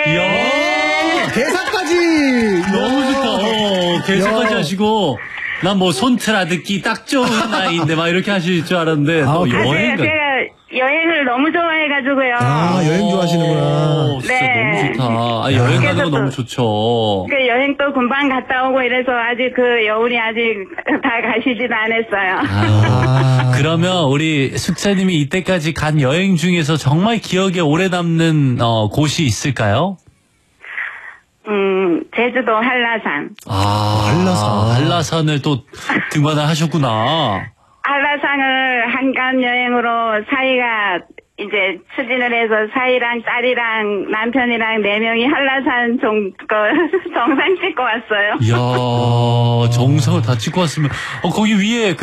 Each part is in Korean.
이야, 대사까지! 너무 좋다. 대사까지 하시고, 난 뭐 손트라 듣기 딱 좋은 나이인데 막 이렇게 하실 줄 알았는데, 여행 제가 여행을 너무 좋아해가지고요. 여행 좋아하시는구나. 진짜 네. 너무 좋다. 여행 가는 거 너무 좋죠. 그 여행 또 금방 갔다 오고 이래서 아직 그 여운이 아직 다 가시지도 않았어요. 그러면 우리 숙자님이 이때까지 간 여행 중에서 정말 기억에 오래 남는 곳이 있을까요? 제주도 한라산. 한라산을 또 등반을 하셨구나. 한라산을 한간 여행으로 사이가 이제 추진을 해서 사이랑 딸이랑 남편이랑 4명이 한라산 정상 찍고 왔어요. 이야, 정상을 다 찍고 왔으면, 거기 위에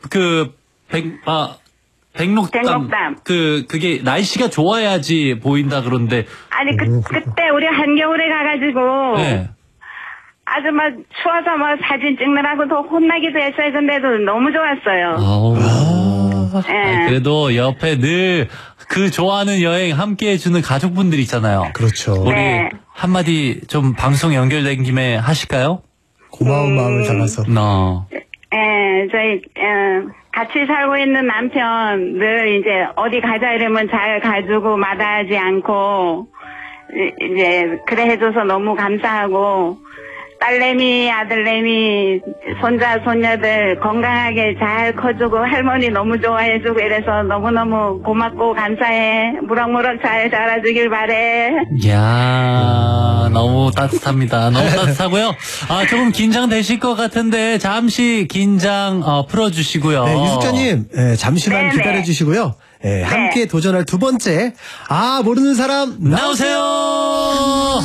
백록담. 그게 날씨가 좋아야지 보인다 그런데. 아니, 그때 우리 한겨울에 가가지고. 네. 아주 막 추워서 뭐 사진 찍느라고 더 혼나기도 했어요. 근데도 너무 좋았어요. 네. 그래도 옆에 늘 그 좋아하는 여행 함께 해주는 가족분들 있잖아요. 그렇죠. 우리 네. 한마디 좀 방송 연결된 김에 하실까요? 고마운 마음을 담아서. 저희, 같이 살고 있는 남편 늘 이제 어디 가자 이러면 잘 가지고 마다하지 않고, 이제 그래 해줘서 너무 감사하고, 딸내미, 아들내미, 손자, 손녀들 건강하게 잘 커주고 할머니 너무 좋아해주고 이래서 너무너무 고맙고 감사해. 무럭무럭 잘 자라주길 바래. 이야, 너무 따뜻합니다. 너무 따뜻하고요. 조금 긴장되실 것 같은데 잠시 긴장 풀어주시고요. 네, 유숙자님, 잠시만 네네. 기다려주시고요. 함께 도전할 두 번째. 모르는 사람 나오세요.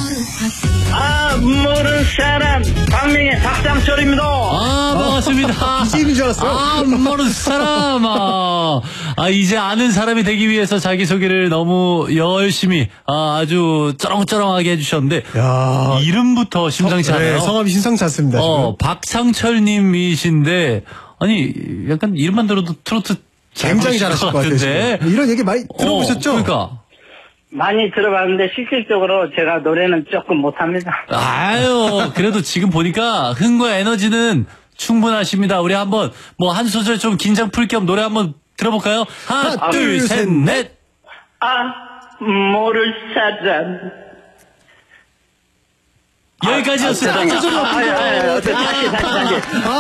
모르는 사람 박명의 박상철입니다. 반갑습니다. 이재임인 줄 알았어요. 모르는 사람. 이제 아는 사람이 되기 위해서 자기소개를 너무 열심히 아주 쩌렁쩌렁하게 해주셨는데 이름부터 심상치 않아요. 네, 성함이 심상치 않습니다. 박상철님이신데 아니 약간 이름만 들어도 트로트 굉장히 잘하실 것 같은데 이런 얘기 많이 들어보셨죠? 그러니까. 많이 들어봤는데 실질적으로 제가 노래는 조금 못합니다. 그래도 지금 보니까 흥과 에너지는 충분하십니다. 우리 한번 한 소절 좀 긴장 풀 겸 노래 한번 들어볼까요? 하나, 둘, 셋, 넷. 모를 사람. 여기까지였어요. 다시.